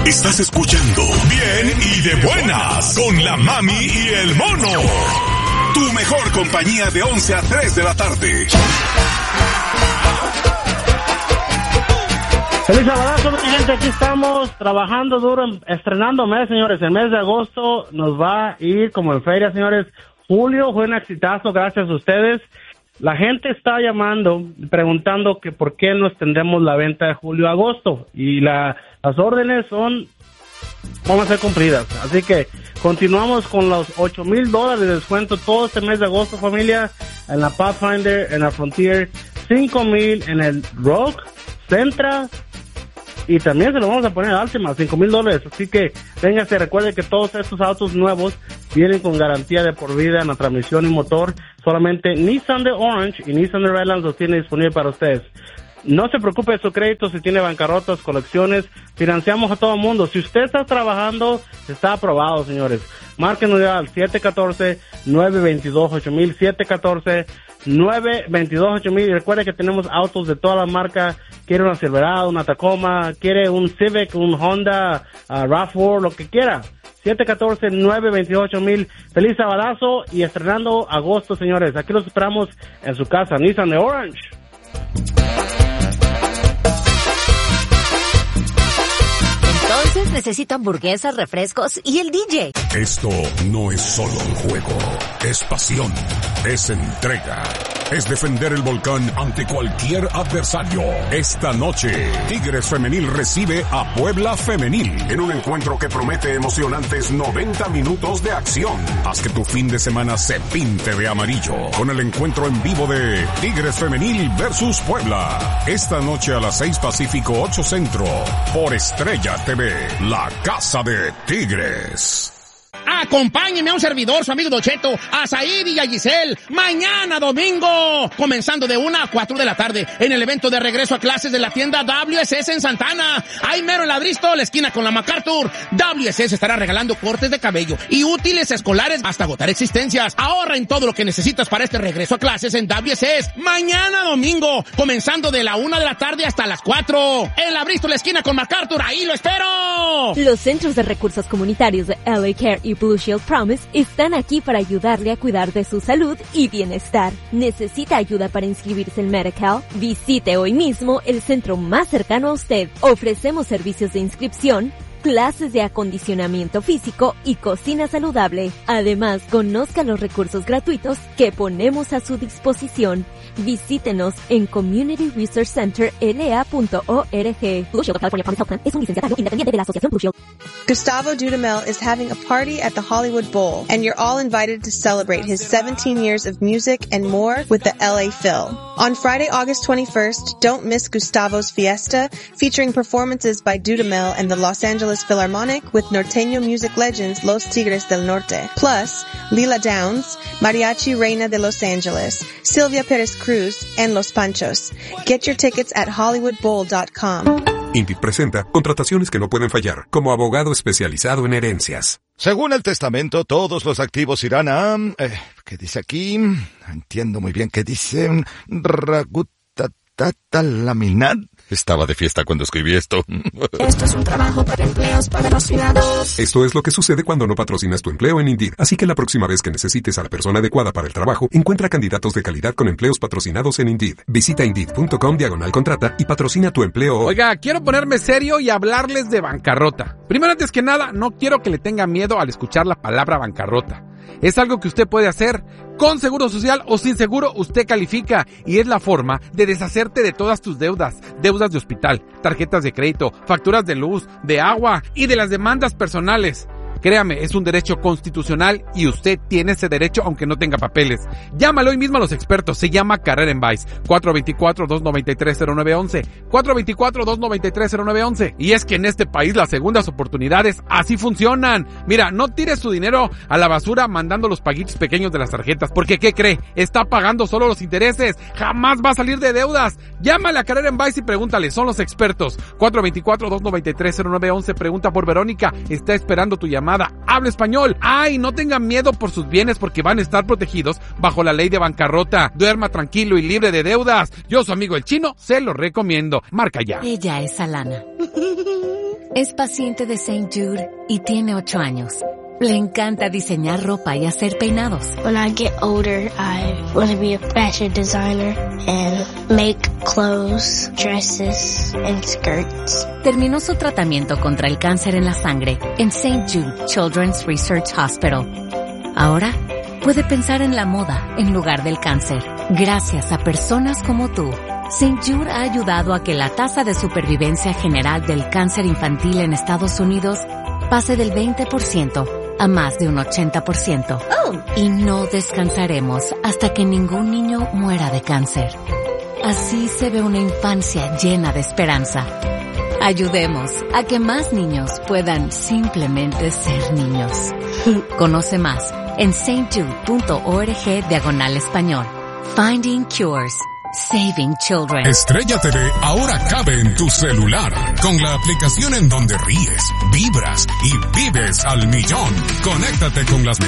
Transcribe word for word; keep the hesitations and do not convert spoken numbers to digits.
Estás escuchando Bien y de Buenas con la Mami y el Mono. Tu mejor compañía de once a tres de la tarde. Feliz abrazo, mi gente. Aquí estamos trabajando duro, estrenando mes, señores. El mes de agosto nos va a ir como en feria, señores. Julio fue un exitazo, gracias a ustedes. La gente está llamando, preguntando que por qué no extendemos la venta de julio a agosto. Y la, las órdenes son, van a ser cumplidas. Así que continuamos con los ocho mil dólares de descuento todo este mes de agosto, familia. En la Pathfinder, en la Frontier, cinco mil en el Rogue, Sentra. Y también se lo vamos a poner a Altima, cinco mil dólares. Así que véngase, recuerde que todos estos autos nuevos vienen con garantía de por vida en la transmisión y motor. Solamente Nissan de Orange y Nissan de Redlands los tiene disponible para ustedes. No se preocupe de su crédito si tiene bancarrotas, colecciones. Financiamos a todo el mundo. Si usted está trabajando, está aprobado, señores. Márquenos ya al siete uno cuatro, nueve dos dos, ocho mil, siete uno cuatro, nueve dos dos, ocho mil. Y recuerde que tenemos autos de todas las marcas. Quiere una Silverado, una Tacoma, quiere un Civic, un Honda, uh, RAV cuatro, lo que quiera. siete uno cuatro, nueve dos dos, ocho mil. Feliz sabadazo y estrenando agosto, señores. Aquí los esperamos en su casa. Nissan de Orange. Entonces necesito hamburguesas, refrescos y el D J. Esto no es solo un juego, es pasión, es entrega, es defender el volcán ante cualquier adversario. Esta noche, Tigres Femenil recibe a Puebla Femenil en un encuentro que promete emocionantes noventa minutos de acción. Haz que tu fin de semana se pinte de amarillo con el encuentro en vivo de Tigres Femenil versus Puebla. Esta noche a las seis Pacífico, ocho Centro, por Estrella T V, la casa de Tigres. Acompáñeme a un servidor, su amigo Don Cheto, a Said y a Giselle, mañana domingo, comenzando de una a cuatro de la tarde, en el evento de regreso a clases de la tienda W S S en Santana. Ahí mero en la Bristol, la esquina con la MacArthur. W S S estará regalando cortes de cabello y útiles escolares hasta agotar existencias. Ahorra en todo lo que necesitas para este regreso a clases en W S S. Mañana domingo, comenzando de la una de la tarde hasta las cuatro. En la Bristol, la esquina con MacArthur, ahí lo espero. Los Centros de Recursos Comunitarios de L A Care y Blue Shield Promise están aquí para ayudarle a cuidar de su salud y bienestar. ¿Necesita ayuda para inscribirse en Medi-Cal? Visite hoy mismo el centro más cercano a usted. Ofrecemos servicios de inscripción, clases de acondicionamiento físico y cocina saludable. Además, conozca los recursos gratuitos que ponemos a su disposición. Visítenos en community research center l a punto org. Blue Shield of California Promise Health Plan es un licenciatario independiente de la Asociación Blue Shield. Gustavo Dudamel is having a party at the Hollywood Bowl, and you're all invited to celebrate his seventeen years of music and more with the L A Phil. On Friday, August twenty-first, don't miss Gustavo's Fiesta, featuring performances by Dudamel and the Los Angeles Philharmonic with norteño music legends Los Tigres del Norte. Plus, Lila Downs, Mariachi Reina de Los Angeles, Silvia Perez Cruz, and Los Panchos. Get your tickets at hollywood bowl dot com. Indeed presenta contrataciones que no pueden fallar, como abogado especializado en herencias. Según el testamento, todos los activos irán a... Eh, ¿qué dice aquí? Entiendo muy bien qué dice... Ragutatatalaminat. Estaba de fiesta cuando escribí esto. Esto es un trabajo para empleos patrocinados. Esto es lo que sucede cuando no patrocinas tu empleo en Indeed. Así que la próxima vez que necesites a la persona adecuada para el trabajo, encuentra candidatos de calidad con empleos patrocinados en Indeed. Visita Indeed punto com diagonal contrata y patrocina tu empleo hoy. Oiga, quiero ponerme serio y hablarles de bancarrota. Primero, antes que nada, no quiero que le tenga miedo al escuchar la palabra bancarrota. Es algo que usted puede hacer con seguro social o sin seguro. Usted califica y es la forma de deshacerte de todas tus deudas, deudas de hospital, tarjetas de crédito, facturas de luz, de agua y de las demandas personales. Créame, es un derecho constitucional y usted tiene ese derecho aunque no tenga papeles. Llámalo hoy mismo a los expertos. Se llama Carrera en Vice. cuatro dos cuatro, dos nueve tres, cero nueve uno uno. cuatro dos cuatro, dos nueve tres, cero nueve uno uno. Y es que en este país las segundas oportunidades así funcionan. Mira, no tires su dinero a la basura mandando los paguitos pequeños de las tarjetas. Porque, ¿qué cree? Está pagando solo los intereses. Jamás va a salir de deudas. Llámale a Carrera en Vice y pregúntale. Son los expertos. cuatro dos cuatro, dos nueve tres, cero nueve uno uno. Pregunta por Verónica. Está esperando tu llamada. Habla español. Ay, no tengan miedo por sus bienes porque van a estar protegidos bajo la ley de bancarrota. Duerma tranquilo y libre de deudas. Yo, su amigo el chino, se lo recomiendo. Marca ya. Ella es Alana. Es paciente de Saint Jude y tiene ocho años. Le encanta diseñar ropa y hacer peinados. When I get older, I want to be a fashion designer and make clothes, dresses, and skirts. Terminó su tratamiento contra el cáncer en la sangre en Saint Jude Children's Research Hospital. Ahora puede pensar en la moda en lugar del cáncer. Gracias a personas como tú, Saint Jude ha ayudado a que la tasa de supervivencia general del cáncer infantil en Estados Unidos pase del veinte por ciento a más de un ochenta por ciento. Oh. Y no descansaremos hasta que ningún niño muera de cáncer. Así se ve una infancia llena de esperanza. Ayudemos a que más niños puedan simplemente ser niños. Conoce más en saintjude.org diagonal español. Finding Cures. Saving Children. Estrella T V ahora cabe en tu celular con la aplicación en donde ríes, vibras y vives al millón. Conéctate con las